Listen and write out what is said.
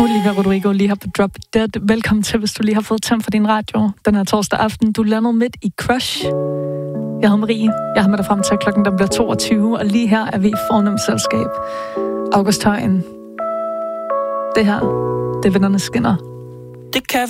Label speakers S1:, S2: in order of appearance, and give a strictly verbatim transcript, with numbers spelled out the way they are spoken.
S1: Olivia Rodrigo lige her på Drop Dead. Velkommen til, hvis du lige har fået tændt for din radio den her torsdag aften. Du landede midt i Crush. Jeg hedder Marie. Jeg har med dig frem til klokken, der bliver toogtyve, og lige her er vi i fornemt selskab. August Højen. Det her, det er Vennerne Skinner.
S2: Det kan